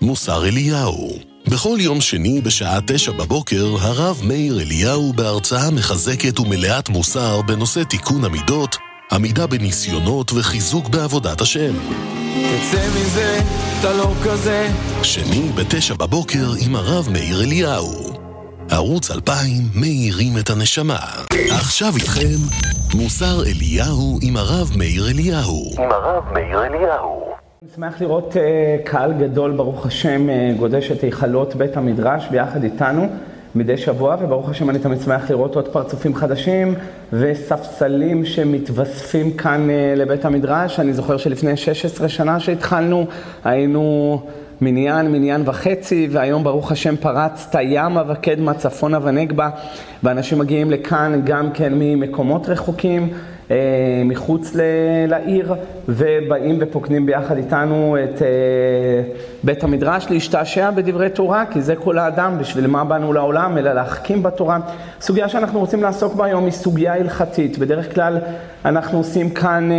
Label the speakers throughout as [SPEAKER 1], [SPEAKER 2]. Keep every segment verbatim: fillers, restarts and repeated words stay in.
[SPEAKER 1] מוסר אליהו. בכל יום שני בשעה תשע בבוקר, הרב מאיר אליהו בהרצאה מחזקת ומלאת מוסר בנושא תיקון המידות, עמידה בניסיונות וחיזוק בעבודת השם.
[SPEAKER 2] תצא מזה, אתה לא כזה.
[SPEAKER 1] שני בתשע בבוקר עם הרב מאיר אליהו. ערוץ אלפיים מאירים את הנשמה. עכשיו איתכם מוסר אליהו עם הרב מאיר אליהו.
[SPEAKER 3] עם הרב מאיר אליהו.
[SPEAKER 4] אני שמח לראות uh, קהל גדול, ברוך השם, uh, גודש את היכלות בית המדרש ביחד איתנו מדי שבוע, וברוך השם אני תמיד שמח לראות עוד פרצופים חדשים וספסלים שמתווספים כאן uh, לבית המדרש. אני זוכר שלפני שש עשרה שנה שהתחלנו היינו מניין, מניין וחצי, והיום ברוך השם פרצת ימה וקדמה, צפונה ונגבה, ואנשים מגיעים לכאן גם כן ממקומות רחוקים, מחוץ לעיר, ובאים ופוקדים ביחד איתנו את בית המדרש להשתעשע בדברי תורה, כי זה כל האדם, בשביל מה באנו לעולם, אלא להחכים בתורה. סוגיה שאנחנו רוצים לעסוק בה היום היא סוגיה הלכתית. בדרך כלל אנחנו עושים כאן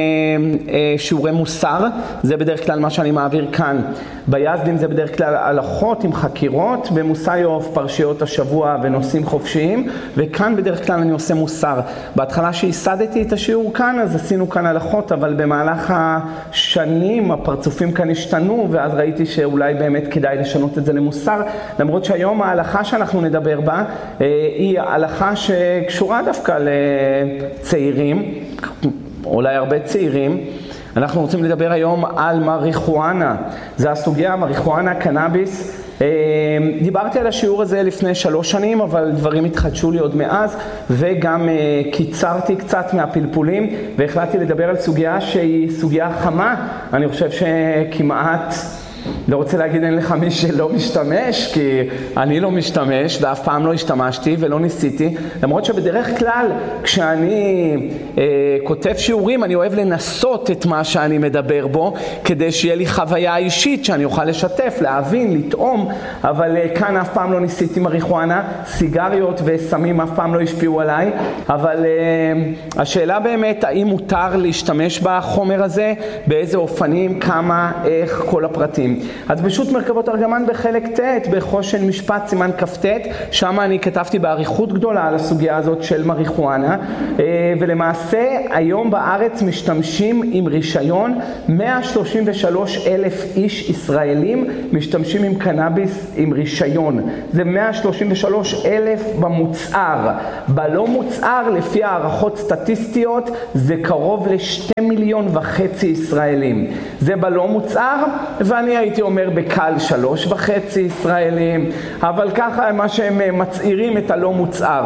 [SPEAKER 4] שיעורי מוסר, זה בדרך כלל מה שאני מעביר כאן. ביזדים זה בדרך כלל הלכות עם חקירות, במוסאיוף פרשיות השבוע ונושאים חופשיים, וכאן בדרך כלל אני עושה מוסר. בהתחלה שהסדתי את השיעור כאן, אז עשינו כאן הלכות, אבל במהלך השנים הפרצופים כאן השתנו, ואז ראיתי שאולי באמת כדאי לשנות את זה למוסר, למרות שהיום ההלכה שאנחנו נדבר בה היא הלכה שקשורה דווקא לצעירים, אולי הרבה צעירים. אנחנו רוצים לדבר היום על מריחואנה. זה הסוגיה, מריחואנה, קנאביס. דיברתי על השיעור הזה לפני שלוש שנים, אבל דברים התחדשו לי עוד מאז, וגם קיצרתי קצת מהפלפולים, והחלטתי לדבר על סוגיה שהיא סוגיה חמה. אני חושב שכמעט, לא רוצה להגיד אין לך מי שלא משתמש, כי אני לא משתמש ואף פעם לא השתמשתי ולא ניסיתי, למרות שבדרך כלל כשאני אה, כותב שיעורים אני אוהב לנסות את מה שאני מדבר בו, כדי שיהיה לי חוויה אישית שאני אוכל לשתף, להבין, לטעום, אבל אה, כאן אף פעם לא ניסיתי מריחואנה, סיגריות וסמים אף פעם לא השפיעו עליי, אבל אה, השאלה באמת האם מותר להשתמש בחומר הזה, באיזה אופנים, כמה, איך, כל הפרטים. אז פשוט מרכבות ארגמן בחלק ט' בחושן משפט סימן כ"ט, שם אני כתבתי באריכות גדולה על הסוגיה הזאת של מריחואנה, ולמעשה היום בארץ משתמשים עם רישיון מאה שלושים ושלושה אלף איש ישראלים משתמשים עם קנאביס עם רישיון. זה מאה שלושים ושלושה אלף במוצער. בלא מוצער, לפי הערכות סטטיסטיות, זה קרוב לשתי מיליון וחצי ישראלים. זה בלא מוצער, ואני הייתי אומר בקל שלוש וחצי ישראלים, אבל ככה מה שהם מצעירים את הלא מוצער.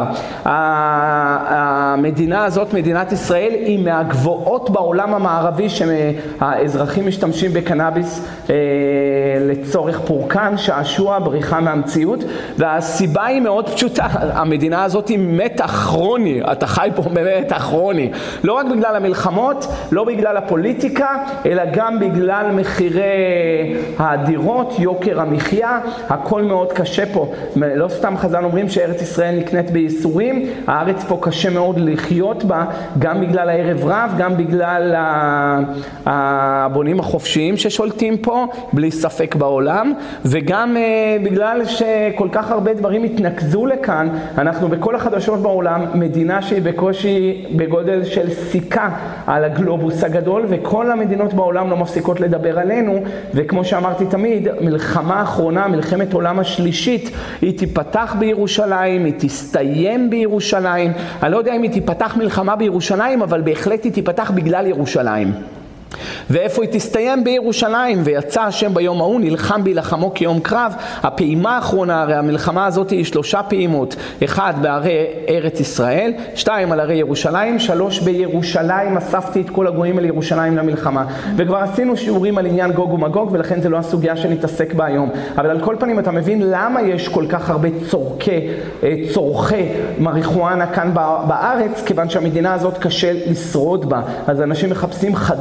[SPEAKER 4] המדינה הזאת, מדינת ישראל, היא מהגבוהות בעולם המערבי שהאזרחים משתמשים בקנאביס אה, לצורך פורקן, שעשוע, בריחה מהמציאות, והסיבה היא מאוד פשוטה. המדינה הזאת היא מתח כרוני, אתה חי פה במתח כרוני, לא רק בגלל המלחמות, לא בגלל הפוליטיקה, אלא גם בגלל מחירי הדירות, יוקר המחיה, הכל מאוד קשה פה. לא סתם חז"ל אומרים שארץ ישראל נקנית בייסורים, הארץ פה קשה מאוד לחיות בה, גם בגלל הערב רב, גם בגלל הבונים החופשיים ששולטים פה, בלי ספק בעולם, וגם בגלל שכל כך הרבה דברים התנקזו לכאן. אנחנו בכל החדשות בעולם, מדינה שהיא בקושי בגודל של סיכה על הגלובוס הגדול, וכל המדינות בעולם לא מפסיקות לדבר עלינו, וכמו שאמרתי תמיד, מלחמה האחרונה, מלחמת עולם השלישית, היא תיפתח בירושלים, היא תסתיים בירושלים. אני לא יודע אם היא תיפתח מלחמה בירושלים, אבל בהחלט היא תיפתח בגלל ירושלים. ואיפה היא תסתיים? בירושלים. ויצא השם ביום ההוא, נלחם בלחמו כיום קרב. הפעימה האחרונה, הרי המלחמה הזאת היא שלושה פעימות, אחד בערי ארץ ישראל, שתיים על ערי ירושלים, שלוש בירושלים. אספתי את כל הגויים על ירושלים למלחמה, וכבר עשינו שיעורים על עניין גוג ומגוג, ולכן זה לא הסוגיה שנתעסק בה היום. אבל על כל פנים אתה מבין למה יש כל כך הרבה צורכי, צורכי מריחואנה כאן בארץ, כיוון שהמדינה הזאת קשה לשרוד בה. אז אנשים מחפשים חדרי בריחה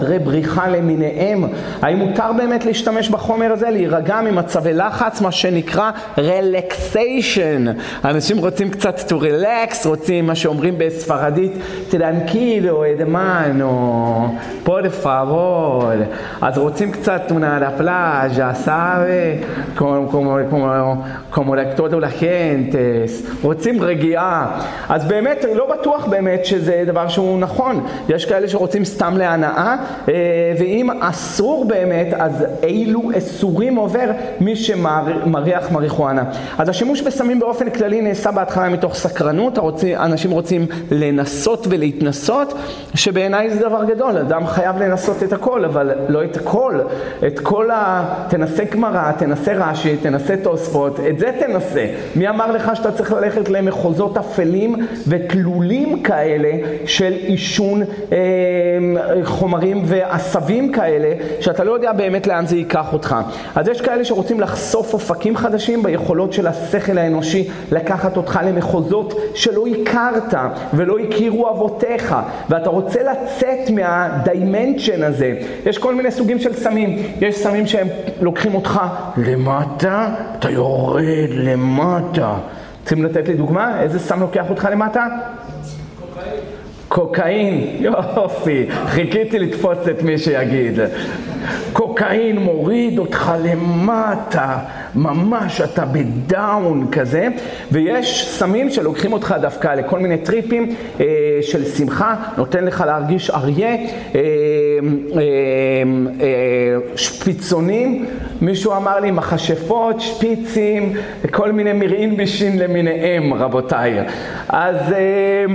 [SPEAKER 4] בריחה למיניהם. האם מותר באמת להשתמש בחומר הזה, להירגע ממצבי לחץ, מה שנקרא רלקסיישן. אנשים רוצים קצת to relax, רוצים מה שאומרים בספרדית, tranquilo, hermano, por favor. אז רוצים קצת una la playa, sabe? como, como, como, como la toda la gente. רוצים רגיעה. אז באמת, לא בטוח באמת שזה דבר שהוא נכון. יש כאלה שרוצים סתם להנאה, ואם אסור באמת, אז אילו אסורים עובר מי שמריח מריחואנה. אז השימוש בסמים באופן כללי נעשה בהתחלה מתוך סקרנות, אנשים רוצים לנסות ולהתנסות, שבעיניי זה דבר גדול. אדם חייב לנסות את הכל, אבל לא את הכל. את כל ה... תנסה גמרא, תנסה רש"י, תנסה תוספות, את זה תנסה. מי אמר לך שאתה צריך ללכת למחוזות אפלים וכלולים כאלה של עישון אה, חומרים ועשבים כאלה, שאתה לא יודע באמת לאן זה ייקח אותך. אז יש כאלה שרוצים לחשוף אופקים חדשים ביכולות של השכל האנושי, לקחת אותך למחוזות שלא הכרת ולא הכירו אבותיך, ואתה רוצה לצאת מהדיימנשן הזה. יש כל מיני סוגים של סמים. יש סמים שהם לוקחים אותך למטה, אתה יורד למטה. צריכים לתת לי דוגמה? איזה סם לוקח אותך למטה? קוקאין. קוקאין, יופי. חיכיתי לתפוס את מי שיגיד. קוקאין מוריד אותך למטה, ממש אתה בדאון כזה. ויש סמים שלוקחים אותך דווקא לכל מיני טריפים אה, של שמחה, נותן לך להרגיש אריה, אה, אה, אה, שפיצונים, מישהו אמר לי מחשפות, שפיצים, כל מיני מרעין בישין למיניהם, רבותיי. אז אה,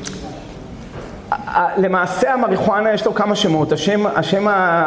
[SPEAKER 4] למעשה המריחואנה יש לו כמה שמות. השם, השם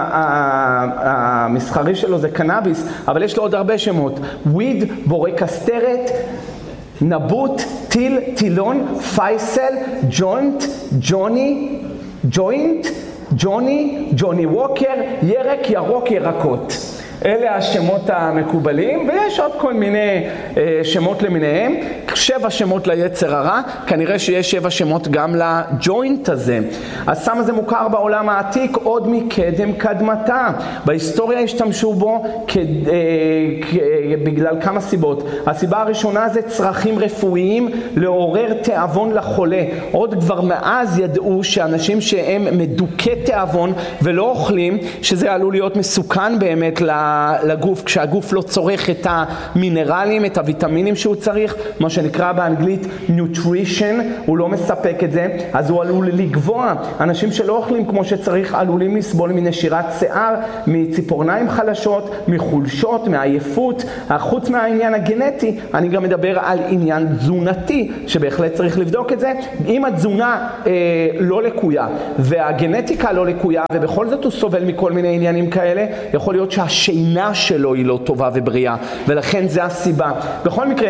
[SPEAKER 4] המסחרי שלו זה קנאביס, אבל יש לו עוד הרבה שמות. וויד, בורא קסטרת, נבוט, טיל, טילון, פייסל, ג'ונט, ג'וני, ג'וינט, ג'וני, ג'וני ווקר, ירק, ירוק, ירקות. אלה השמות המקובלים, ויש עוד כל מיני אה, שמות למיניהם. שבע שמות ליצר הרע, כנראה שיש שבע שמות גם לג'וינט הזה. הסם הזה מוכר בעולם העתיק עוד מקדם קדמתה. בהיסטוריה השתמשו בו כ, אה, כ, בגלל כמה סיבות. הסיבה הראשונה זה צרכים רפואיים, לעורר תיאבון לחולה. עוד כבר מאז ידעו שאנשים שהם מדוכא תיאבון ולא אוכלים, שזה עלול להיות מסוכן באמת לגוף, כשהגוף לא צורך את המינרלים, את הוויטמינים שהוא צריך, מה שנקרא באנגלית nutrition, הוא לא מספק את זה, אז הוא עלול לגבוה. אנשים שלא אוכלים כמו שצריך עלולים לסבול מנשירת שיער, מציפורניים חלשות, מחולשות, מעייפות. חוץ מהעניין הגנטי, אני גם מדבר על עניין תזונתי, שבהחלט צריך לבדוק את זה. אם התזונה אה, לא לקויה, והגנטיקה לא לקויה, ובכל זאת הוא סובל מכל מיני עניינים כאלה, יכול להיות שהשינה שלו היא לא טובה ובריאה, ולכן זה הסיבה. בכל מקרה,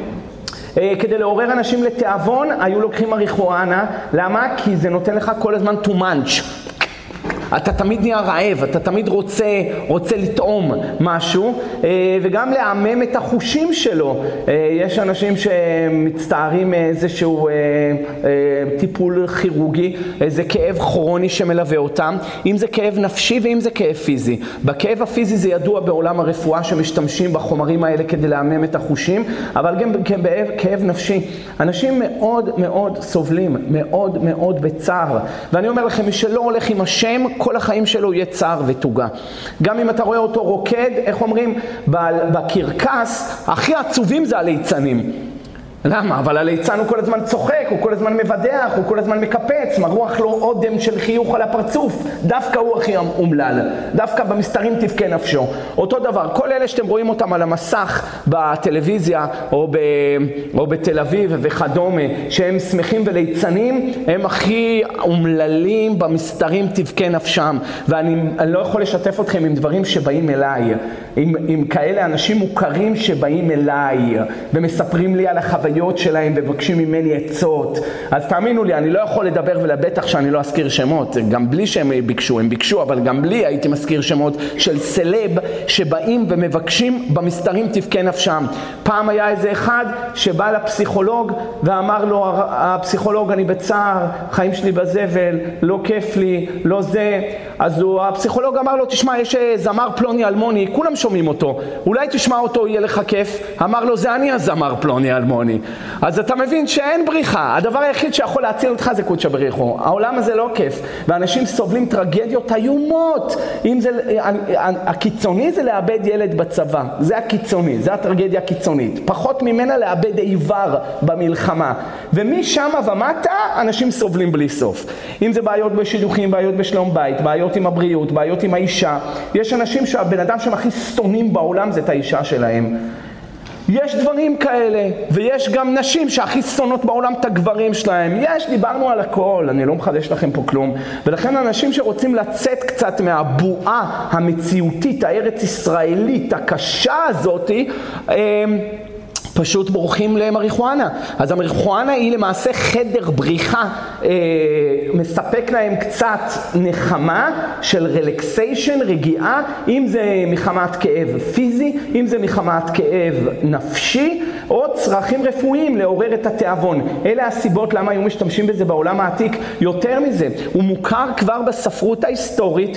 [SPEAKER 4] כדי לעורר אנשים לתיאבון, היו לוקחים מריחואנה. למה? כי זה נותן לך כל הזמן to munch. אתה תמיד נהיה רעב, אתה תמיד רוצה, רוצה לטעום משהו, וגם לעמם את החושים שלו. יש אנשים שמצטערים איזשהו טיפול כירורגי, איזה כאב כרוני שמלווה אותם, אם זה כאב נפשי ואם זה כאב פיזי. בכאב הפיזי זה ידוע בעולם הרפואה שמשתמשים בחומרים האלה כדי לעמם את החושים, אבל גם כאב, כאב נפשי. אנשים מאוד מאוד סובלים, מאוד מאוד בצער. ואני אומר לכם, מי שלא הולך עם השם, כל החיים שלו יהיה צער ותוגה. גם אם אתה רואה אותו רוקד, איך אומרים, בקרקס, הכי עצובים זה הליצנים. למה? אבל הליצן הוא כל הזמן צוחק, הוא כל הזמן מבדח, הוא כל הזמן מקפץ, מרוח לו אודם של חיוך על הפרצוף. דווקא הוא הכי אומלל, דווקא במסתרים תבכה נפשו. אותו דבר, כל אלה שאתם רואים אותם על המסך בטלוויזיה או, ב, או בתל אביב וכדומה, שהם שמחים וליצנים, הם הכי אומללים במסתרים תבכה נפשם. ואני לא יכול לשתף אתכם עם דברים שבאים אליי, עם, עם כאלה אנשים מוכרים שבאים אליי ומספרים לי על החוויה שלהם ובקשים ממני עצות. לעשות. אז תאמינו לי, אני לא יכול לדבר ולבטח שאני לא אזכיר שמות, גם בלי שהם ביקשו, הם ביקשו, אבל גם בלי הייתי מזכיר שמות של סלב שבאים ומבקשים במסתרים תבכה נפשם. פעם היה איזה אחד שבא לפסיכולוג ואמר לו, הפסיכולוג, אני בצער, חיים שלי בזבל, לא כיף לי, לא זה. אז הוא, הפסיכולוג אמר לו, תשמע, יש זמר פלוני אלמוני, כולם שומעים אותו, אולי תשמע אותו, יהיה לך כיף. אמר לו, זה אני הזמר פלוני אלמוני. אז אתה מבין שאין בריחה, הדבר היחיד שיכול להציל אותך זה קודשא בריחו. העולם הזה לא כיף, ואנשים סובלים טרגדיות איומות. אם זה, הקיצוני זה לאבד ילד בצבא, זה הקיצוני, זה הטרגדיה הקיצונית. פחות ממנה לאבד איבר במלחמה, ומשם ומטה אנשים סובלים בלי סוף. אם זה בעיות בשידוכים, בעיות בשלום בית, בעיות עם הבריאות, בעיות עם האישה. יש אנשים שהבן אדם שהם הכי שונאים בעולם זה את האישה שלהם. יש דברים כאלה, ויש גם נשים שהכי שונאות בעולם את הגברים שלהם. יש, דיברנו על הכל, אני לא מחדש לכם פה כלום. ולכן אנשים שרוצים לצאת קצת מהבועה המציאותית, הארץ ישראלית, הקשה הזאת, פשוט בורחים למריחואנה. אז המריחואנה היא למעשה חדר בריחה, אה, מספק להם קצת נחמה של רלקסיישן, רגיעה, אם זה מחמת כאב פיזי, אם זה מחמת כאב נפשי, או צרכים רפואיים לעורר את התיאבון. אלה הסיבות למה היו משתמשים בזה בעולם העתיק. יותר מזה, הוא מוכר כבר בספרות ההיסטורית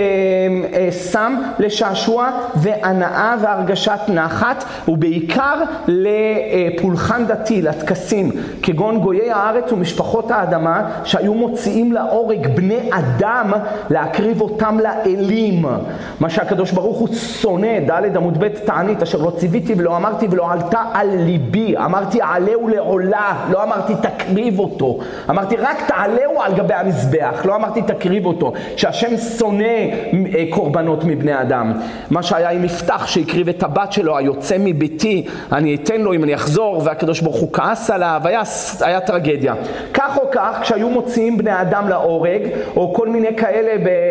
[SPEAKER 4] כסם לשעשוע והנאה והרגשת נחת, ובעיקר לפולחן דתי, לטקסים, כגון גויי הארץ ומשפחות האדמה, שהיו מוציאים להורג בני אדם להקריב אותם לאלים. מה שהקדוש ברוך הוא שונא, ד' עמוד ב' תענית, אשר לא ציוויתי ולא אמרתי ולא עלתה על ליבי. אמרתי עלהו לעולה, לא אמרתי תקריב אותו. אמרתי רק תעלהו על גבי המזבח, לא אמרתי תקריב אותו. שהשם שונא קורבנות מבני אדם. מה שהיה עם יפתח שהקריב את הבת שלו, היוצא מביתי, אני אתן לו אם אני אחזור, והקדוש ברוך הוא כעס עליו, היה, היה טרגדיה. כך או כך, כשהיו מוציאים בני אדם להורג, או כל מיני כאלה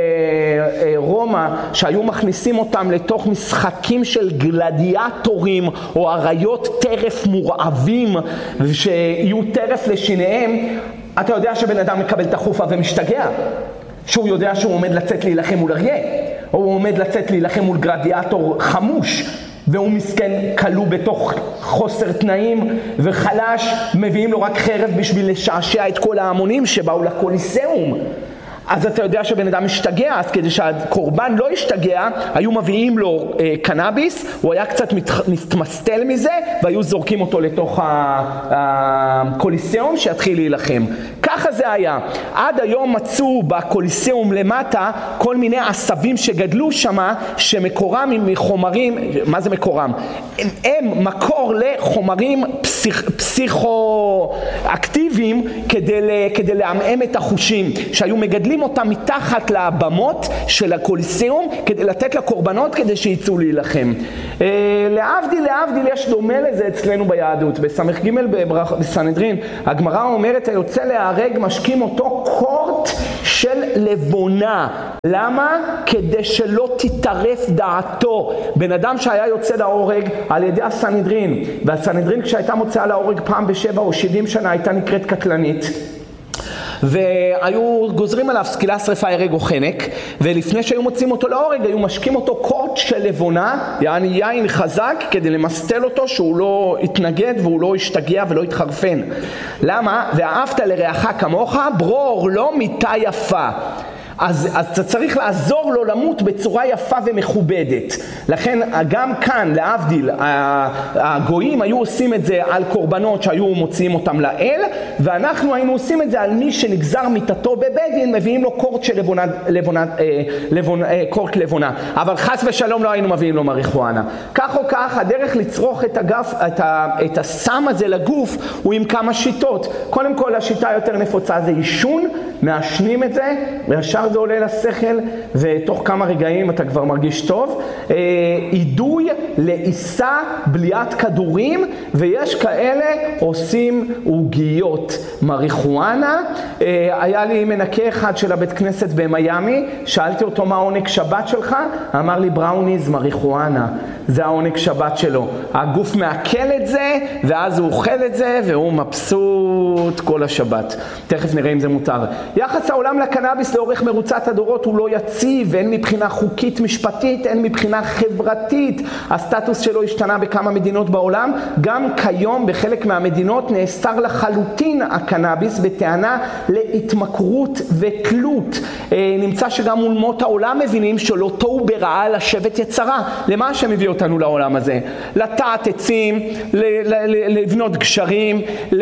[SPEAKER 4] ברומא, שהיו מכניסים אותם לתוך משחקים של גלדיאטורים, או אריות טרף מורעבים, שיהיו טרף לשיניהם, אתה יודע שבן אדם מקבל את החופה ומשתגע, שהוא יודע שהוא עומד לצאת להילחם מול אריה, או הוא עומד לצאת להילחם מול גלדיאטור חמוש, והוא מסכן כלוא בתוך חוסר תנאים וחלש, מביאים לו רק חרב בשביל לשעשע את כל ההמונים שבאו לקוליסאום. אז אתה יודע שבן אדם משתגע, אז כדי שהקורבן לא ישתגע, היו מביאים לו אה, קנאביס, הוא היה קצת מת, מתמסטל מזה, והיו זורקים אותו לתוך הקוליסאום שיתחיל להילחם. ככה זה היה. עד היום מצאו בקוליסאום למטה כל מיני עשבים שגדלו שמה, שמקורם מחומרים, מה זה מקורם? הם, הם מקור לחומרים פסיכ, פסיכואקטיביים כדי, כדי לעמעם את החושים, שהיו מגדלים אותם מתחת לבמות של הקוליסאום כדי לתת לקורבנות כדי שיצאו להילחם. להבדיל, להבדיל יש דומה לזה אצלנו ביהדות. בסמך ג' בסנהדרין, הגמרא אומרת, היוצא להרג משקים אותו קורט של לבונה. למה? כדי שלא תתערף דעתו. בן אדם שהיה יוצא להורג על ידי הסנהדרין, והסנהדרין כשהייתה מוצאה להורג פעם בשבע או שבעים שנה הייתה נקראת קטלנית, והיו גוזרים עליו סקילה, שריפה, הרג או חנק, ולפני שהיו מוצאים אותו להורג היו משקים אותו קורט של לבונה, יעני יין חזק, כדי למסטל אותו שהוא לא יתנגד והוא לא ישתגע ולא יתחרפן. למה? ואהבת לרעך כמוך, ברור לא מיטה יפה. אז, אז אתה צריך לעזור לו למות בצורה יפה ומכובדת. לכן גם כאן, להבדיל, הגויים היו עושים את זה על קורבנות שהיו מוציאים אותם לאל, ואנחנו היינו עושים את זה על מי שנגזר מיתתו בבית דין, מביאים לו קורט של לבונה, לבונה, לבונה, קורט לבונה. אבל חס ושלום לא היינו מביאים לו מריחואנה. כך או כך, הדרך לצרוך את, הגף, את, ה, את הסם הזה לגוף הוא עם כמה שיטות. קודם כל, השיטה יותר נפוצה זה עישון, מאשנים את זה, וישר זה עולה לשכל, ותוך כמה רגעים אתה כבר מרגיש טוב. אידוי לעיסה בליית כדורים, ויש כאלה עושים עוגיות מריחואנה. היה לי מנקה אחד של הבית כנסת במיימי, שאלתי אותו מה העונג שבת שלך, אמר לי בראוניז מריחואנה, זה העונג שבת שלו. הגוף מעכל את זה, ואז הוא אוכל את זה, והוא מבסוט כל השבת. תכף נראה אם זה מותר. יחס העולם לקנאביס לאורך מרוצת הדורות הוא לא יציב, הן מבחינה חוקית משפטית, הן מבחינה חברתית. הסטטוס שלו השתנה בכמה מדינות בעולם. גם כיום בחלק מהמדינות נאסר לחלוטין הקנאביס בטענה להתמכרות ותלות. נמצא שגם עולמות העולם מבינים שלא תוהו ברעה לשבת יצרה. למה שמביא אותנו לעולם הזה? לטעת עצים, לבנות גשרים,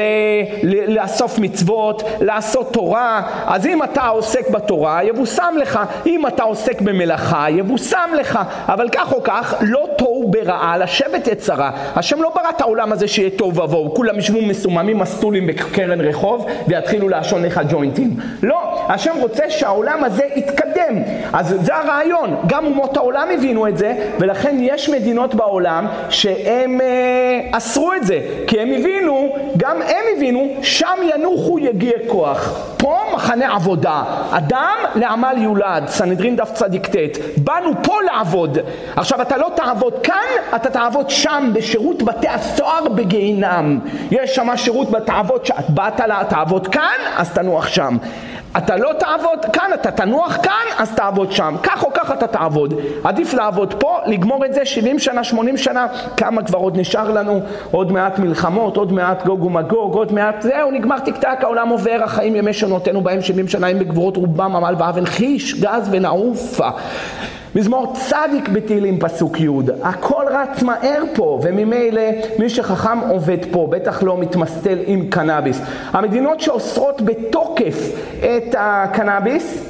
[SPEAKER 4] לאסוף מצוות, לעשות תורה. אז אם אתה עוסק בתורה, יבוסם לך. אם אתה עוסק במלאכה, יבוסם לך. אבל כך או כך, לא תוהו ברעה לשבת יצרה. השם לא ברא את העולם הזה שיהיה טוב ובואו. כולם ישבו מסוממים מסטולים בקרן רחוב ויתחילו לעשון לך ג'וינטים. לא, השם רוצה שהעולם הזה יתקדם. אז זה הרעיון. גם אומות העולם הבינו את זה, ולכן יש מדינות בעולם שהם אה, אסרו את זה. כי הם הבינו, גם הם הבינו, שם ינוחו יגיע כוח. פה מחנה עבודה. אדם לעמל יולד. סנהדרין דף צדיק ת'. באנו פה לעבוד. עכשיו אתה לא תעבוד כאן, אתה תעבוד שם בשרות בתי הסוהר בגיהינם. יש שם שירות בתעבוד, שאת באת לה, תעבוד כאן, אז תנוח שם. אתה לא תעבוד כאן, אתה תנוח כאן, אז תעבוד שם. כך או כך אתה תעבוד. עדיף לעבוד פה, לגמור את זה שבעים שנה, שמונים שנה, כמה כבר עוד נשאר לנו, עוד מעט מלחמות, עוד מעט גוג ומגוג, עוד מעט זהו, נגמר תקתק, העולם עובר, החיים ימי שנותינו בהם שבעים שנה, עם בגבורות רובם עמל ואבן חיש, גז ונעופה. מזמור צדיק בתהילים פסוק י', הכל רץ מהר פה, וממילא מי שחכם עובד פה, בטח לא מתמסטל עם קנאביס. המדינות שאוסרות בתוקף את הקנאביס,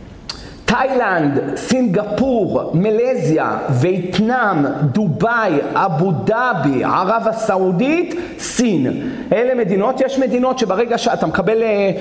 [SPEAKER 4] תאילנד, סינגפור, מלזיה, וייטנאם, דובאי, אבו דאבי, ערב הסעודית, סין. אלה מדינות, יש מדינות שברגע שאתה מקבל אה, אה,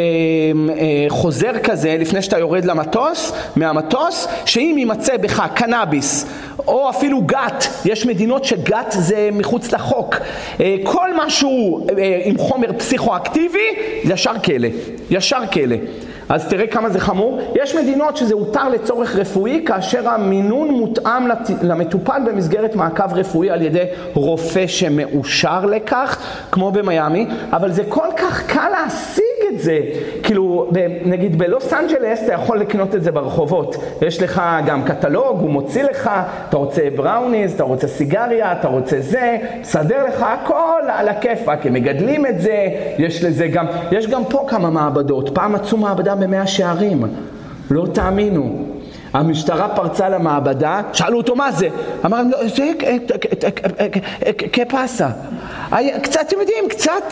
[SPEAKER 4] אה, חוזר כזה, לפני שאתה יורד למטוס, מהמטוס, שאם יימצא בך קנאביס, או אפילו גת, יש מדינות שגת זה מחוץ לחוק. אה, כל משהו אה, עם חומר פסיכואקטיבי, ישר כלא, ישר כלא. אז תראה כמה זה חמור. יש מדינות שזה הותר לצורך רפואי, כאשר המינון מותאם למטופל במסגרת מעקב רפואי על ידי רופא שמאושר לכך, כמו במיימי, אבל זה כל כך קל להשיג את זה. כאילו, נגיד בלוס אנג'לס אתה יכול לקנות את זה ברחובות. יש לך גם קטלוג, הוא מוציא לך, אתה רוצה בראוניז, אתה רוצה סיגריה, אתה רוצה זה, סדר לך הכל על הכיפק, הם מגדלים את זה, יש לזה גם, יש גם פה כמה מעבדות. פעם מצאו מעבדה במאה שערים, לא תאמינו. המשטרה פרצה למעבדה, שאלו אותו מה זה? אמר, זה כפסה. קצת, אתם יודעים, קצת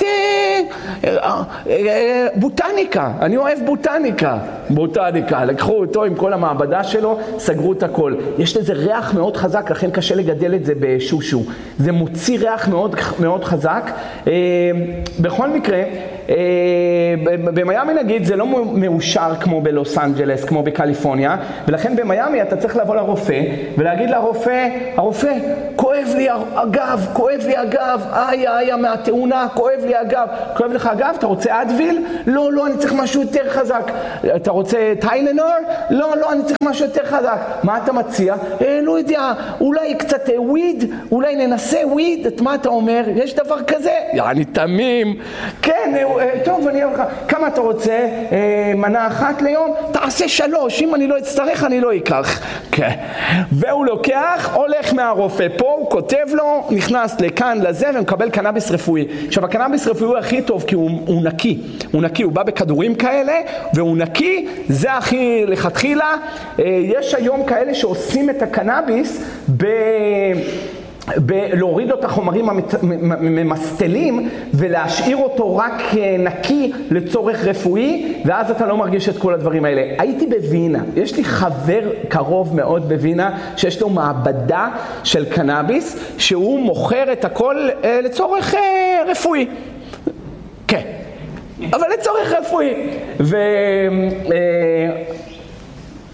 [SPEAKER 4] בוטניקה. אני אוהב בוטניקה. בוטניקה. לקחו אותו עם כל המעבדה שלו, סגרו את הכל. יש לזה ריח מאוד חזק, לכן קשה לגדל את זה בשושו. זה מוציא ריח מאוד, מאוד חזק. בכל מקרה, במיימי נגיד זה לא מאושר כמו בלוס אנג'לס, כמו בקליפורניה, ולכן במיימי אתה צריך לבוא לרופא ולהגיד לרופא, הרופא, כואב לי הגב, כואב לי הגב, איי איי מהתאונה, כואב לי הגב. כואב לך הגב? אתה רוצה אדוויל? לא, לא, אני צריך משהו יותר חזק. אתה רוצה טיילנור? לא, לא, אני צריך משהו יותר חזק. מה אתה מציע? אה, לא יודע, אולי קצת וויד, אולי ננסה וויד. את מה אתה אומר? יש דבר כזה? יעני תמים. כן, טוב, אני אומר לך, כמה אתה רוצה? מנה אחת ליום? תעשה שלוש, אם אני לא אצטרך, אני לא אקח. כן. והוא לוקח, הולך מהרופא פה, הוא כותב לו, נכנס לכאן, לזה, ומקבל קנאביס רפואי. עכשיו, הקנאביס רפואי הוא הכי טוב, כי הוא, הוא נקי. הוא נקי, הוא בא בכדורים כאלה, והוא נקי, זה הכי לכתחילה. יש היום כאלה שעושים את הקנאביס ב... להוריד לו את החומרים הממסטלים ולהשאיר אותו רק נקי לצורך רפואי, ואז אתה לא מרגיש את כל הדברים האלה. הייתי בווינה, יש לי חבר קרוב מאוד בווינה שיש לו מעבדה של קנאביס שהוא מוכר את הכל לצורך רפואי. כן, אבל לצורך רפואי. ו...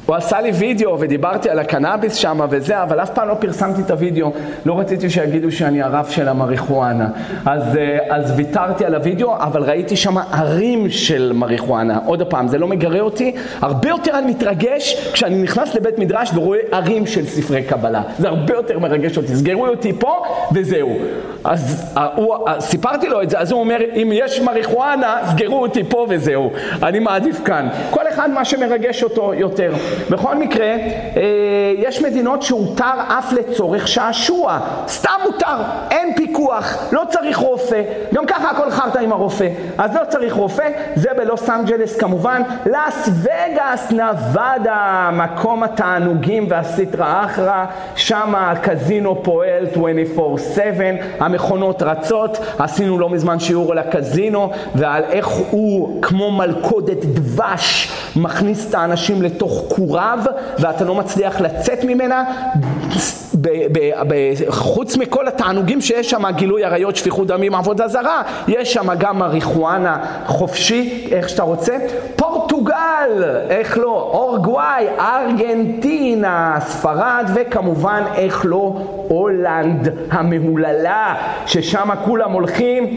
[SPEAKER 4] הוא עשה לי וידאו ודיברתי על הקנאביס שם וזה, אבל אף פעם לא פרסמתי את הוידאו, לא רציתי שיגידו שאני הרב של המריחואנה. אז, אז ויתרתי על הוידאו, אבל ראיתי שם ערים של מריחואנה. עוד פעם, זה לא מגרה אותי, הרבה יותר אני מתרגש כשאני נכנס לבית מדרש ורואה ערים של ספרי קבלה. זה הרבה יותר מרגש אותי, סגרו אותי פה וזהו. אז הוא, סיפרתי לו את זה, אז הוא אומר, אם יש מריחואנה, סגרו אותי פה וזהו. אני מעדיף כאן. כל אחד מה שמרגש אותו יותר. בכל מקרה, יש מדינות שהותר אף לצורך שעשוע. סתם מותר, אין פיקוח, לא צריך רופא. גם ככה הכל חרטה עם הרופא. אז לא צריך רופא, זה בלוס אנג'לס כמובן. לאס וגאס, נבדה, מקום התענוגים והסטרה אחרא. שם הקזינו פועל עשרים וארבע שבע, המכונות רצות. עשינו לא מזמן שיעור על הקזינו ועל איך הוא כמו מלכודת דבש מכניס את האנשים לתוך קורב ואתה לא מצליח לצאת ממנה. ב- ב- ב- חוץ מכל התענוגים שיש שם, גילוי עריות, שפיכות דמים, עבודה זרה, יש שם גם מריחואנה חופשי, איך שאתה רוצה. פורטוגל, איך לא, אורוגוואי, ארגנטינה, ספרד, וכמובן איך לא, הולנד המהוללה, ששם כולם הולכים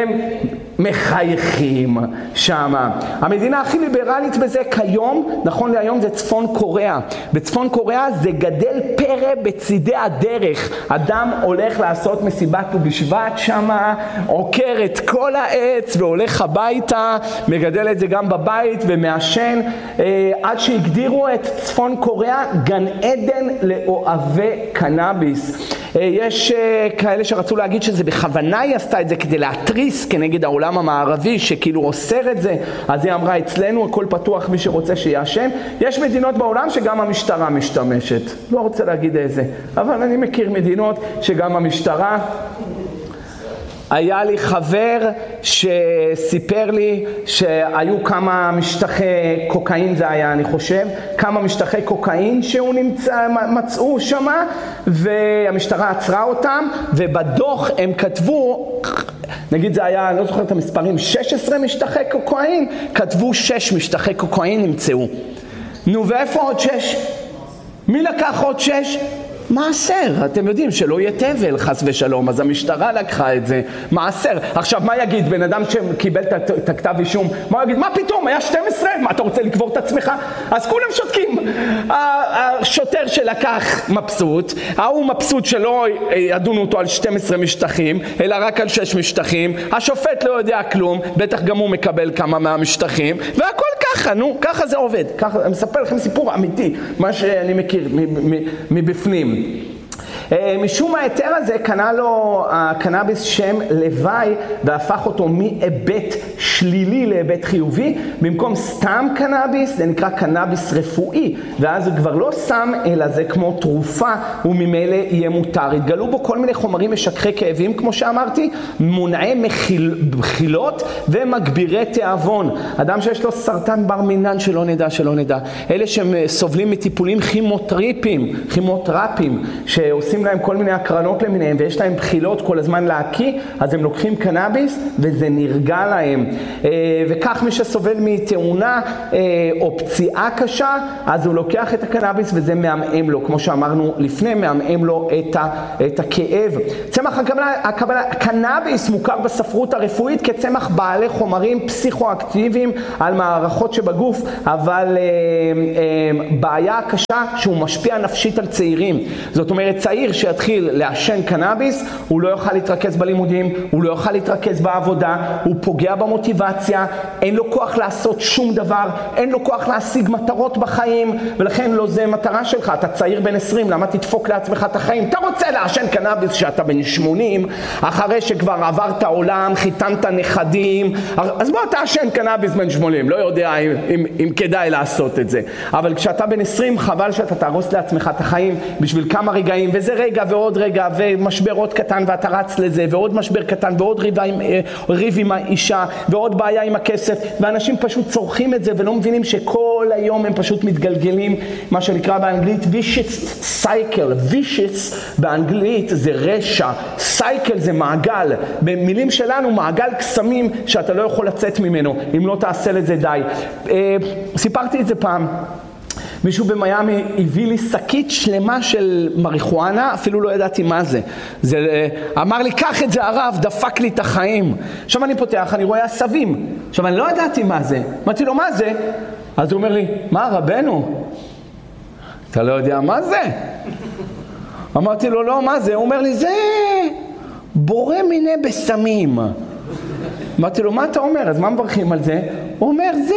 [SPEAKER 4] ומחייכים שם. המדינה הכי ליברלית בזה כיום, נכון להיום, זה צפון קוריאה. בצפון קוריאה זה גדל פרא בצידי הדרך. אדם הולך לעשות מסיבת ט"ו בשבט שם, עוקר את כל העץ והולך הביתה, מגדל את זה גם בבית ומעשן, אה, עד שהגדירו את צפון קוריאה גן עדן לאוהבי קנאביס. אה, יש אה, כאלה שרצו להגיד שזה בכוונה היא עשתה את זה כדי להתריס כנגד העולם המערבי שכאילו אוסר את זה, אז היא אמרה אצלנו הכל פתוח, מי שרוצה שיעשן. יש מדינות בעולם שגם המשטרה משתמשת, לא רוצה להגיד איזה, אבל אני מכיר מדינות שגם המשטרה. היה לי חבר שסיפר לי שהיו כמה משטחי קוקאין, זה היה אני חושב, כמה משטחי קוקאין שהוא נמצא, מצאו שמה, והמשטרה עצרה אותם, ובדוח הם כתבו, נגיד זה היה, אני לא זוכר את המספרים, שש עשרה משטחי קוקאין, כתבו שש משטחי קוקאין נמצאו. נו, ואיפה עוד שש? מי לקח עוד שש? מעשר, אתם יודעים שלא יהיה תבל חס ושלום, אז המשטרה לקחה את זה, מעשר. עכשיו מה יגיד בן אדם שקיבל את הכתב אישום, מה יגיד, מה פתאום, היה שתים עשרה, מה אתה רוצה לקבור את עצמך? אז כולם שותקים. השוטר שלקח מבסוט, ההוא מבסוט שלא ידונו אותו על שתים עשרה משטחים, אלא רק על שש משטחים, השופט לא יודע כלום, בטח גם הוא מקבל כמה מהמשטחים, והכל ככה, נו, ככה זה עובד. ככה, אני מספר לכם סיפור אמיתי, מה שאני מכיר מבפנים. משום ההיתר הזה קנה לו הקנאביס שם לוואי והפך אותו מהיבט שלילי להיבט חיובי. במקום סתם קנאביס זה נקרא קנאביס רפואי, ואז הוא כבר לא סם אלא זה כמו תרופה וממילא יהיה מותר. התגלו בו כל מיני חומרים משככי כאבים כמו שאמרתי, מונעי מחילות ומגבירי תיאבון. אדם שיש לו סרטן בר מינן שלא נדע שלא נדע, אלה שסובלים מטיפולים כימותרפיים, כימותרפיים שעושים להם כל מיני הקרנות למיניהם ויש להם בחילות כל הזמן להקיא, אז הם לוקחים קנאביס וזה נרגע להם. וכך מי שסובל מתאונה או פציעה קשה, אז הוא לוקח את הקנאביס וזה מאמם לו, כמו שאמרנו לפני, מאמם לו את, ה, את הכאב. צמח הקבלה, הקבלה, הקנאביס מוכר בספרות הרפואית כצמח בעלי חומרים פסיכואקטיביים על מערכות שבגוף, אבל בעיה קשה שהוא משפיע נפשית על צעירים. זאת אומרת, צעיר שיתחיל לעשן קנאביס, הוא לא יוכל להתרכז בלימודים, הוא לא יוכל להתרכז בעבודה, הוא פוגע במוטיבציה, אין לו כוח לעשות שום דבר, אין לו כוח להשיג מטרות בחיים, ולכן לא זה מטרה שלך. אתה צעיר בן עשרים, למה תדפוק לעצמך את החיים? אתה רוצה לעשן קנאביס שאתה בן שמונים, אחרי שכבר עברת עולם, חיתנת נכדים, אז בוא תעשן קנאביס בן שמונים, לא יודע אם, אם, אם כדאי לעשות את זה. אבל כשאתה בן עשרים, חבל שאתה תהרוס לעצמך את החיים בשביל כמה רגעים, וזה רגע ועוד רגע, ומשבר עוד קטן ואתה רץ לזה, ועוד משבר קטן, ועוד ריב עם, ריב עם האישה, ועוד בעיה עם הכסף, ואנשים פשוט צורכים את זה ולא מבינים שכל היום הם פשוט מתגלגלים, מה שנקרא באנגלית vicious cycle. vicious באנגלית זה רשע, cycle זה מעגל, במילים שלנו מעגל קסמים שאתה לא יכול לצאת ממנו אם לא תעשה לזה די. סיפרתי את זה פעם. מישהו במיימי הביא לי שקית שלמה של מריחואנה, אפילו לא ידעתי מה זה. זה אמר לי, קח את זה הרב, דפק לי את החיים. עכשיו אני פותח, אני רואה עשבים. עכשיו אני לא ידעתי מה זה. אמרתי לו, מה זה? אז הוא אומר לי, מה רבנו? אתה לא יודע מה זה? אמרתי לו, לא, מה זה? הוא אומר לי, זה בורא מיני בסמים. אמרתי לו, מה אתה אומר? אז מה מברכים על זה? הוא אומר, זה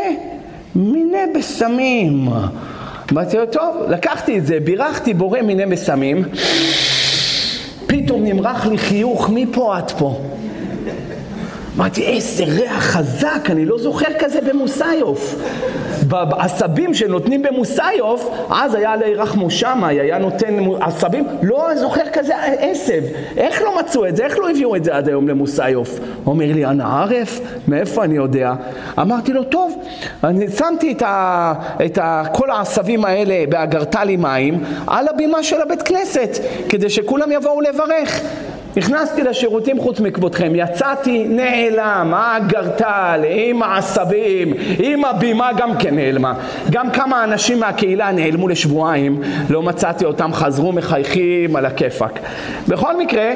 [SPEAKER 4] מיני בסמים. אמרתי לו, טוב, לקחתי את זה, בירכתי בורא מיני בסמים, פתאום נמרח לי חיוך מפה עד פה. אמרתי, איזה ריח חזק, אני לא זוכר כזה במוסיוף. בעשבים שנותנים במוסיוף, אז היה לירח מושמי, היה נותן עשבים, לא זוכר כזה עשב. איך לא מצאו את זה? איך לא הביאו את זה עד היום למוסיוף? הוא אומר לי, אנא ערף? מאיפה אני יודע? אמרתי לו, טוב, אני שמתי את, ה, את ה, כל העשבים האלה באגרתה לי מים על הבימה של הבית כנסת, כדי שכולם יבואו לברך. נכנסתי לשירותים חוץ מכבודכם, יצאתי נעלם, האגרטל, עם העשבים, עם הבימה גם כן נעלמה. גם כמה אנשים מהקהילה נעלמו לשבועיים, לא מצאתי אותם, חזרו מחייכים על הכיפק. בכל מקרה,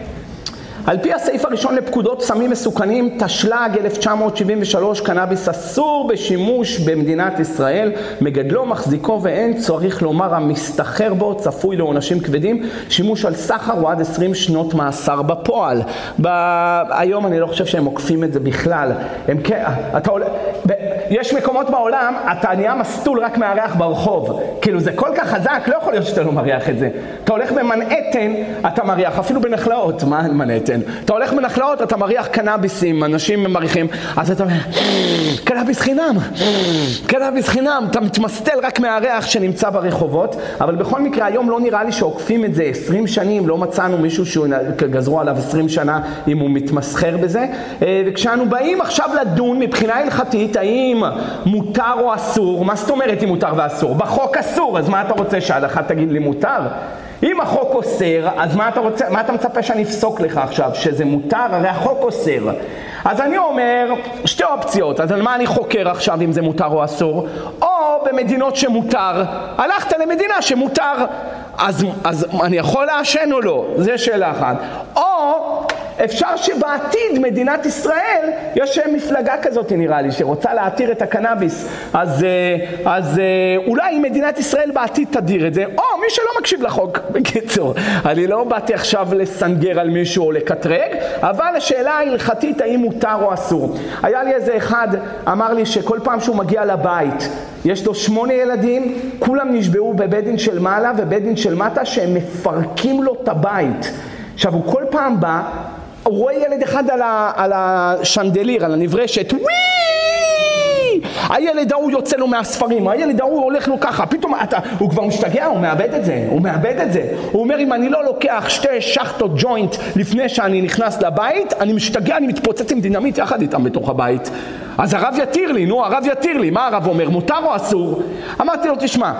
[SPEAKER 4] על פי הסעיף הראשון לפקודות סמים מסוכנים, תשל"ג אלף תשע מאות שבעים ושלוש, קנאביס אסור בשימוש במדינת ישראל, מגדלו, מחזיקו ואין צריך לומר המסתחר בו, צפוי לעונשים כבדים, שימוש על סחר הוא עד עשרים שנות מאסר בפועל. ב... היום אני לא חושב שהם עוקפים את זה בכלל. הם... אתה... ב... יש מקומות בעולם, אתה נהיה מסטול רק מהריח ברחוב. כאילו זה כל כך חזק, לא יכול להיות שאתה לא מריח את זה. אתה הולך במנהטן, אתה מריח, אפילו בנחלאות, מה מנהטן? אתה הולך בנחלאות, אתה מריח קנאביסים, אנשים מריחים, אז אתה אומר, קנאביס חינם, קנאביס חינם, אתה מתמסטל רק מהריח שנמצא ברחובות, אבל בכל מקרה היום לא נראה לי שעוקפים את זה עשרים שנים, לא מצאנו מישהו שגזרו עליו עשרים שנה אם הוא מתמסחר בזה, וכשאנו באים עכשיו לדון מבחינה הלכתית, האם מותר או אסור, מה זאת אומרת אם מותר ואסור? בחוק אסור, אז מה אתה רוצה שההלכה תגיד לי מותר? אם החוק אוסר, אז מה אתה רוצה, מה אתה מצפה שאני אפסוק לך עכשיו? שזה מותר? הרי החוק אוסר. אז אני אומר, שתי אופציות, אז על מה אני חוקר עכשיו אם זה מותר או אסור? או במדינות שמותר, הלכת למדינה שמותר, אז, אז אני יכול לעשן או לא? זה שאלה אחת. או אפשר שבעתיד מדינת ישראל, יש מפלגה כזאת נראה לי, שרוצה להתיר את הקנאביס, אז, אז אולי מדינת ישראל בעתיד תדיר את זה, או מי שלא מקשיב לחוק, בקיצור, אני לא באתי עכשיו לסנגר על מישהו או לקטרג, אבל השאלה ההלכתית האם מותר או אסור. היה לי איזה אחד, אמר לי שכל פעם שהוא מגיע לבית, יש לו שמונה ילדים, כולם נשבעו בבית דין של מעלה ובית דין של מטה, שהם מפרקים לו את הבית. עכשיו הוא כל פעם בא, הוא רואה ילד אחד על, ה, על השנדליר, על הנברשת, וואי! הילד ההוא יוצא לו מהספרים, הילד ההוא הולך לו ככה, פתאום אתה, הוא כבר משתגע, הוא מאבד את זה, הוא מאבד את זה. הוא אומר, אם אני לא לוקח שתי שחטות ג'וינט לפני שאני נכנס לבית, אני משתגע, אני מתפוצץ עם דינמיט יחד איתם בתוך הבית. אז הרב יתיר לי, נו, הרב יתיר לי. מה הרב אומר, מותר או אסור? אמרתי לו, תשמע,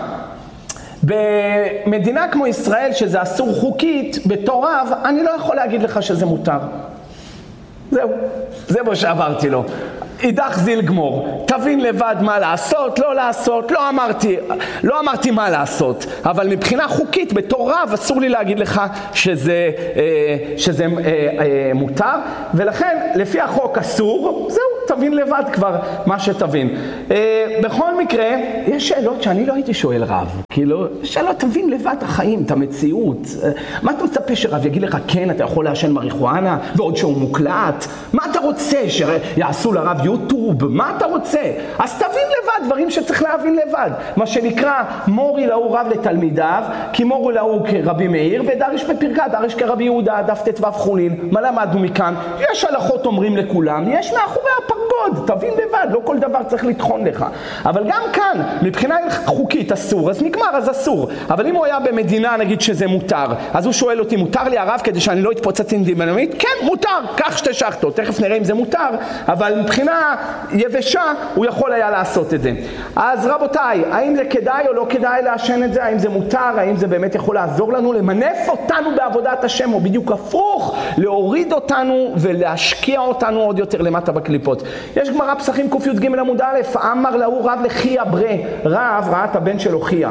[SPEAKER 4] במדינה כמו ישראל, שזה אסור חוקית, בתור רב, אני לא יכול להגיד לך שזה מותר. זהו, זה מה שעברתי לו. אידך זיל גמור, תבין לבד מה לעשות, לא לעשות, לא אמרתי, לא אמרתי מה לעשות, אבל מבחינה חוקית, בתור רב, אסור לי להגיד לך שזה, שזה מותר, ולכן, לפי החוק אסור, זהו, תבין לבד כבר מה שתבין. בכל מקרה, יש שאלות שאני לא הייתי שואל רב, כאילו, שאלות תבין לבד החיים, את המציאות. מה אתה מצפה שרב יגיד לך, כן, אתה יכול לעשן מריחואנה, ועוד שהוא מוקלט? מה אתה רוצה, שיעשו לרב יוטיוב? מה אתה רוצה? אז תבין לבד דברים שצריך להבין לבד. מה שנקרא, מורי לאו רב לתלמידיו, כי מורי לאו כרבי מאיר, ודרש בפרקה, דרש כרבי יהודה, דף ט"ו חולין. מה למדנו מכאן? יש הלכות אומרים לכולם, יש מאחורי הפרגוד, תבין לבד, לא כל דבר צריך לתחון לך. אבל גם כאן, מבחינה חוקית אסור, אז נגמר, אז אסור. אבל אם הוא היה במדינה, נגיד שזה מותר, אז הוא שואל אותי, מותר לי הרב כדי שאני לא אתפוצץ עם דינמיט? כן, מותר, קח שתי שחטות, תכף נראה אם זה מותר, אבל מבחינה יבשה הוא יכול היה לעשות את זה. אז רבותיי, האם זה כדאי או לא כדאי לעשן את זה? האם זה מותר? האם זה באמת יכול לעזור לנו למנף אותנו בעבודת השם, או בדיוק הפוך, להוריד אותנו ולהשקיע אותנו עוד יותר למטה בקליפות? יש גמרא פסחים ק"ג עמוד א', אמר להוא רב לחיה ברה, רב ראה את הבן שלו חיה.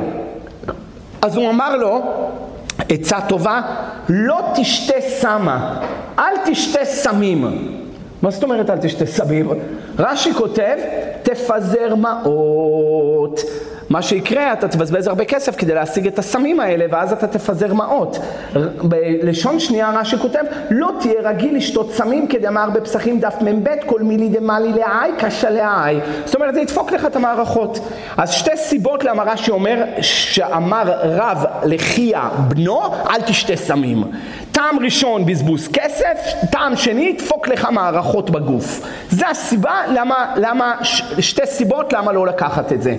[SPEAKER 4] אז הוא אמר לו, עצה טובה, לא תשתה סמה, אל תשתה סמים. מה זאת אומרת אל תשתה סמים? רש"י כותב, תפזר מעות. מה שיקרה, אתה תבזבז הרבה כסף כדי להשיג את הסמים האלה, ואז אתה תפזר מעות. בלשון שנייה רש"י כותב, לא תהיה רגיל לשתות סמים, כדאמר בפסחים דף מ"ב, כל מילי דמלי לעי, קשה לעי. זאת אומרת, זה ידפוק לך את המערכות. אז שתי סיבות למה רש"י אומר, שאמר רב לחיה בנו, אל תשתה סמים. טעם ראשון, בזבוז כסף, טעם שני, תפוק לך מערכות בגוף. זה הסיבה, למה, למה, שתי סיבות למה לא לקחת את זה.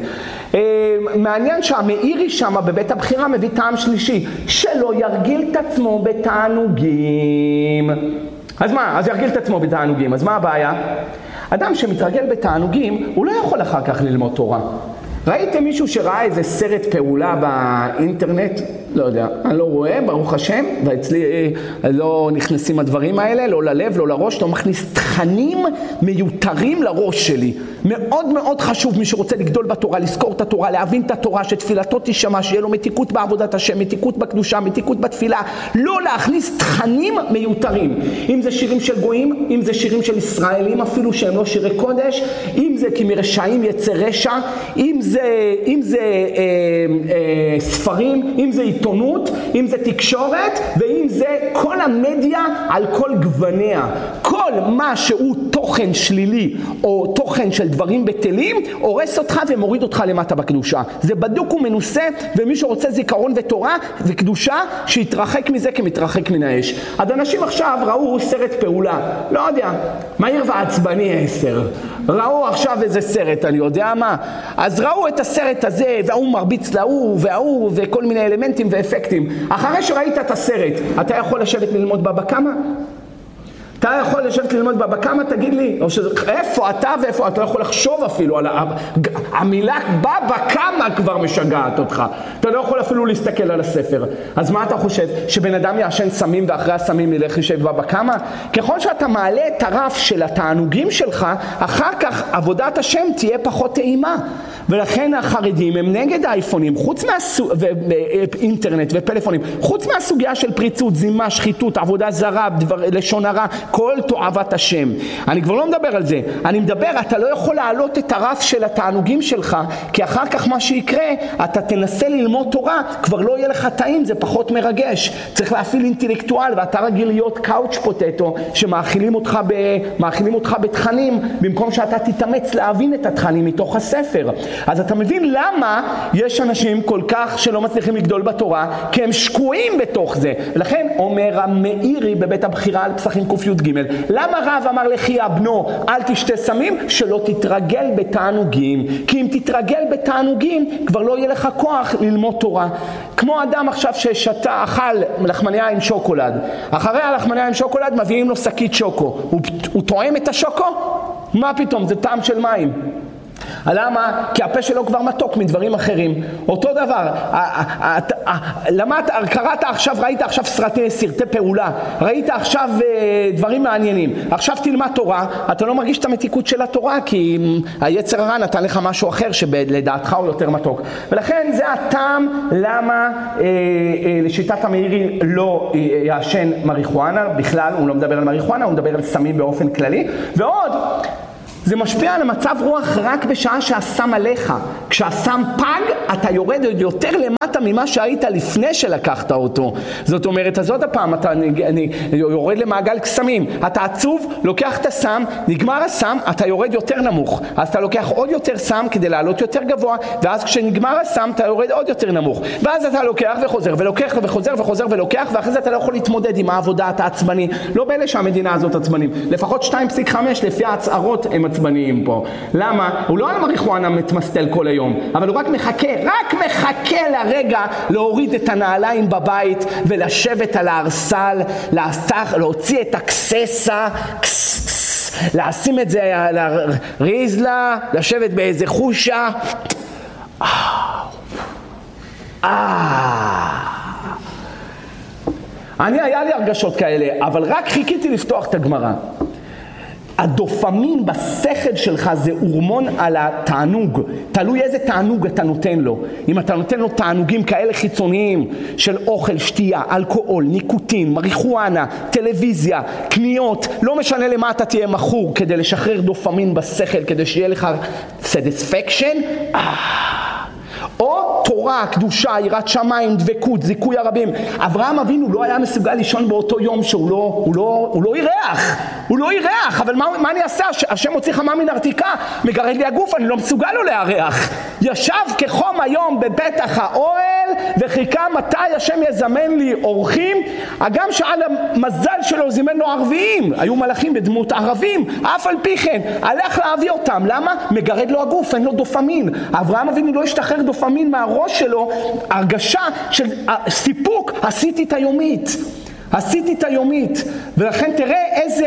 [SPEAKER 4] מעניין שהמאירי שם בבית הבחירה מביא טעם שלישי, שלא ירגיל את עצמו בתענוגים. אז מה? אז ירגיל את עצמו בתענוגים. אז מה הבעיה? אדם שמתרגל בתענוגים, הוא לא יכול אחר כך ללמוד תורה. ראיתם מישהו שראה איזה סרט פעולה באינטרנט? לא יודע, אני לא רואה, ברוך השם, ואצלי לא נכנסים הדברים האלה, לא ללב, לא לראש, לא מכניס תכנים מיותרים לראש שלי. מאוד מאוד חשוב מי שרוצה לגדול בתורה, לזכור את התורה, להבין את התורה, שתפילתו תשמע, שיהיה לו מתיקות בעבודת השם, מתיקות בקדושה, מתיקות בתפילה, לא להכניס תכנים מיותרים. אם זה שירים של גויים, אם זה שירים של ישראלים, אפילו שהם לא שירי קודש, אם זה כי מרשעים יצא רשע, אם זה, אם זה אה, אה, ספרים, אם זה עיתונות, אם זה תקשורת, ואם זה כל המדיה על כל גווניה. כל מה שהוא תוכן שלילי או תוכן של דברים בטלים, הורס אותך ומוריד אותך למטה בקדושה. זה בדוק ומנוסה, ומי שרוצה זיכרון ותורה וקדושה, שיתרחק מזה כמתרחק מן האש. אז אנשים עכשיו ראו סרט פעולה, לא יודע, מהיר ועצבני עשר. ראו עכשיו איזה סרט, אני יודע מה. אז ראו את הסרט הזה, והוא מרביץ להוא, והוא, וכל מיני אלמנטים ואפקטים. אחרי שראית את הסרט, אתה יכול לשבת ללמוד בבא קמא? אתה יכול לשבת ללמוד בבא קמא, תגיד לי, או שזה, איפה אתה ואיפה, אתה לא יכול לחשוב אפילו על המילה בבא קמא כבר משגעת אותך. אתה לא יכול אפילו להסתכל על הספר. אז מה אתה חושב? שבן אדם יעשן סמים ואחרי הסמים ילך ישב בבא קמא? ככל שאתה מעלה את הרף של התענוגים שלך, אחר כך עבודת השם תהיה פחות טעימה. ולכן החרדים הם נגד האייפונים, חוץ מהסוג, ואינטרנט ופלאפונים, חוץ מהסוגיה של פריצות, זימה, שחיתות, עבודה זרה, דבר, לשון הרע, כל תועבת השם. אני כבר לא מדבר על זה. אני מדבר, אתה לא יכול להעלות את הרף של התענוגים שלך, כי אחר כך מה שיקרה, אתה תנסה ללמוד תורה, כבר לא יהיה לך טעים, זה פחות מרגש. צריך להפעיל אינטלקטואל, ואתה רגיל להיות קאוץ' פוטטו, שמאכילים אותך, ב, מאכילים אותך בתכנים, במקום שאתה תתאמץ להבין את התכנים מתוך הספר. אז אתה מבין למה יש אנשים כל כך שלא מצליחים לגדול בתורה, כי הם שקועים בתוך זה. ולכן אומר המאירי בבית הבחירה על פסחים ק"ג, למה רב אמר לחיה בנו אל תשתה סמים? שלא תתרגל בתענוגים. כי אם תתרגל בתענוגים, כבר לא יהיה לך כוח ללמוד תורה. כמו אדם עכשיו ששתה, אכל לחמניה עם שוקולד. אחרי הלחמניה עם שוקולד מביאים לו שקית שוקו. הוא, הוא טועם את השוקו? מה פתאום? זה טעם של מים. למה? כי הפה שלו כבר מתוק מדברים אחרים. אותו דבר, למדת, קראת עכשיו, ראית עכשיו סרטי, סרטי פעולה, ראית עכשיו דברים מעניינים, עכשיו תלמד תורה, אתה לא מרגיש את המתיקות של התורה, כי היצר הרע נתן לך משהו אחר שלדעתך הוא יותר מתוק. ולכן זה הטעם למה לשיטת המאירי לא יעשן מריחואנה, בכלל הוא לא מדבר על מריחואנה, הוא מדבר על סמים באופן כללי. ועוד, זה משפיע על המצב רוח רק בשעה שהסם עליך. כשהסם פג, אתה יורד יותר למטה ממה שהיית לפני שלקחת אותו. זאת אומרת, אז עוד הפעם, אתה אני, יורד למעגל קסמים. אתה עצוב, לוקח את הסם, נגמר הסם, אתה יורד יותר נמוך. אז אתה לוקח עוד יותר סם כדי לעלות יותר גבוה, ואז כשנגמר הסם, אתה יורד עוד יותר נמוך. ואז אתה לוקח וחוזר, ולוקח וחוזר וחוזר ולוקח, ואחרי זה אתה לא יכול להתמודד עם העבודה, אתה עצבני. לא באלה שהמדינה הזאת עצבנים. לפחות שתיים נקודה חמש לפי ההצהרות הם עצבניים פה. למה? הוא לא על מריחואנה מתמסטל כל היום, אבל הוא רק מחכה, רק מחכה לרגע להוריד את הנעליים בבית ולשבת על הארסל, להסח, להוציא את הקססה, קס, קס, לשים את זה על הריזלה, לשבת באיזה חושה. אה, אה. אני היה לי הרגשות כאלה, אבל רק חיכיתי לפתוח את הגמרא. הדופמין בשכל שלך זה הורמון על התענוג, תלוי איזה תענוג אתה נותן לו. אם אתה נותן לו תענוגים כאלה חיצוניים של אוכל, שתייה, אלכוהול, ניקוטין, מריחואנה, טלוויזיה, קניות, לא משנה למה אתה תהיה מכור כדי לשחרר דופמין בשכל, כדי שיהיה לך satisfaction, או תורה, קדושה, יראת שמיים, דבקות, זיכוי הרבים. אברהם אבינו לא היה מסוגל לישון באותו יום שהוא לא, הוא לא, הוא לא ירח, הוא לא ירח, אבל מה, מה אני אעשה? השם הוציא חמה מן הרתיקה, מגרד לי הגוף, אני לא מסוגל לו להריח. ישב כחום היום בפתח האוהל, וחיכה מתי השם יזמן לי אורחים, אגם שעל המזל שלו זימן לו ערביים, היו מלאכים בדמות ערבים, אף על פי כן, הלך להביא אותם, למה? מגרד לו הגוף, אין לו דופמין. אברהם אבינו לא השתחרר דופמין מהראש שלו, הרגשה של סיפוק, עשיתי את היומית. עשיתי את היומית, ולכן תראה איזה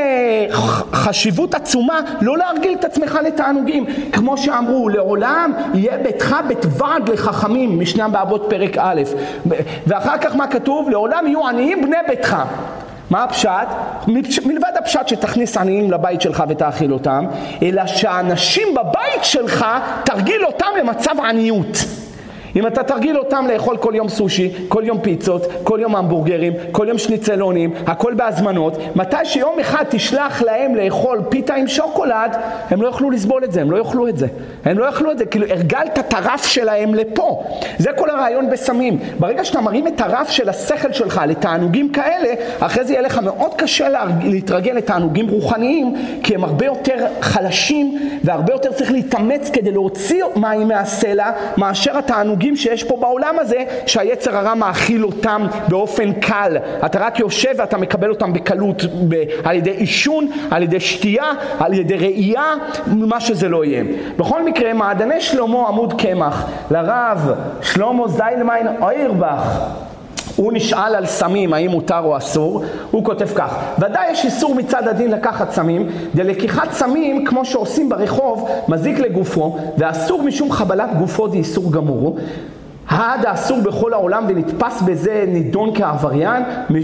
[SPEAKER 4] חשיבות עצומה לא להרגיל את עצמך לתענוגים. כמו שאמרו, לעולם יהיה ביתך בית ועד לחכמים, משנה באבות פרק א', ואחר כך מה כתוב? לעולם יהיו עניים בני ביתך. מה הפשט? מלבד הפשט שתכניס עניים לבית שלך ותאכיל אותם, אלא שהאנשים בבית שלך תרגיל אותם למצב עניות. אם אתה תרגיל אותם לאכול כל יום סושי, כל יום פיצות, כל יום המבורגרים, כל יום שניצלונים, הכל בהזמנות, מתי שיום אחד תשלח להם לאכול פיתה עם שוקולד, הם לא יוכלו לסבול את זה, הם לא יאכלו את זה. הם לא יאכלו את זה, כאילו הרגלת את הרף שלהם לפה. זה כל הרעיון בסמים. ברגע שאתה מרים את הרף של השכל שלך לתענוגים כאלה, אחרי זה יהיה לך מאוד קשה להתרגל לתענוגים רוחניים, כי הם הרבה יותר חלשים, והרבה יותר צריך להתאמץ כדי להוציא מים מהסלע, מאשר התענוגים שיש פה בעולם הזה, שהיצר הרע מאכיל אותם באופן קל. אתה רק יושב ואתה מקבל אותם בקלות, ב- על ידי אישון, על ידי שתייה, על ידי ראייה, מה שזה לא יהיה. בכל מקרה, מעדני שלמה עמוד קמח, לרב שלמה זיילמן אוירבך, הוא נשאל על סמים, האם מותר או אסור, הוא כותב כך: ודאי יש איסור מצד הדין לקחת סמים, דלקיחת סמים כמו שעושים ברחוב מזיק לגופו, ואסור משום חבלת גופו זה איסור גמור. העד האסור בכל העולם ונתפס בזה נידון כעבריין,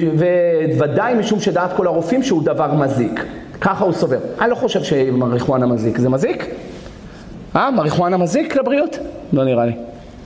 [SPEAKER 4] וודאי משום שדעת כל הרופאים שהוא דבר מזיק. ככה הוא סובר. אני לא חושב שמריחואנה מזיק. זה מזיק? אה, מריחואנה מזיק לבריאות? לא נראה לי.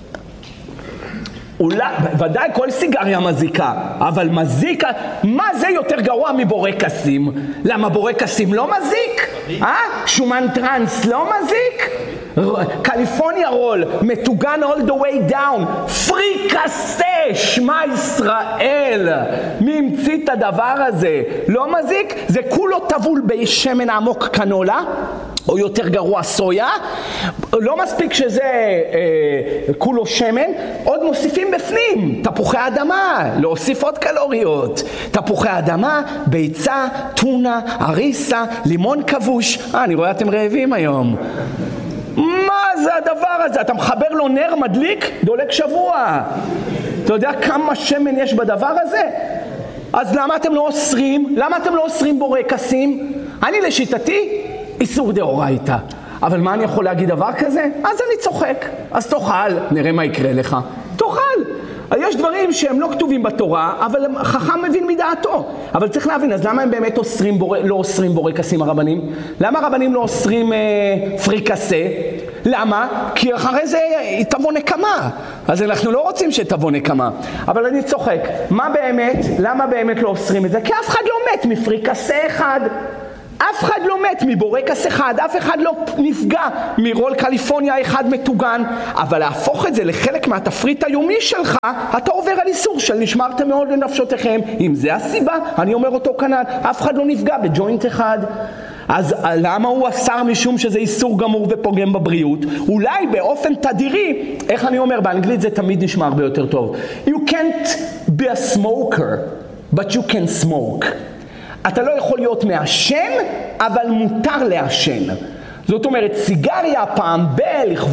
[SPEAKER 4] אולי, ודאי כל סיגריה מזיקה, אבל מזיקה, מה זה יותר גרוע מבורקסים? למה בורקסים לא מזיק? אה? שומן טרנס לא מזיק? קליפורניה רול, מטוגן all the way down, פריקסה, שמע ישראל, מי המציא את הדבר הזה? לא מזיק? זה כולו טבול בשמן עמוק קנולה, או יותר גרוע סויה, לא מספיק שזה אה, כולו שמן, עוד מוסיפים בפנים, תפוחי אדמה, להוסיף עוד קלוריות, תפוחי אדמה, ביצה, טונה, אריסה, לימון כבוש. אה, אני רואה אתם רעבים היום. מה זה הדבר הזה? אתה מחבר לו נר מדליק, דולק שבוע. אתה יודע כמה שמן יש בדבר הזה? אז למה אתם לא אוסרים? למה אתם לא אוסרים בורקסים? אני לשיטתי איסור דאורייתא. אבל מה אני יכול להגיד דבר כזה? אז אני צוחק. אז תאכל, נראה מה יקרה לך. תאכל. יש דברים שהם לא כתובים בתורה, אבל חכם מבין מדעתו. אבל צריך להבין, אז למה הם באמת אוסרים בור... לא אוסרים בורקסים הרבנים? למה הרבנים לא אוסרים אה, פריקסה? למה? כי אחרי זה תבוא נקמה. אז אנחנו לא רוצים שתבוא נקמה. אבל אני צוחק. מה באמת? למה באמת לא אוסרים את זה? כי אף אחד לא מת מפריקסה אחד. אף אחד לא מת מבורקס אחד, אף אחד לא נפגע מרול קליפורניה אחד מטוגן, אבל להפוך את זה לחלק מהתפריט היומי שלך, אתה עובר על איסור של נשמרתם מאוד לנפשותיכם. אם זה הסיבה, אני אומר אותו כנ"ל, אף אחד לא נפגע בג'וינט אחד. אז למה הוא אסר? משום שזה איסור גמור ופוגם בבריאות. אולי באופן תדירי, איך אני אומר, באנגלית זה תמיד נשמע הרבה יותר טוב. You can't be a smoker, but you can smoke. אתה לא יכול להיות מעשן, אבל מותר לעשן. זאת אומרת, סיגריה פעם ב...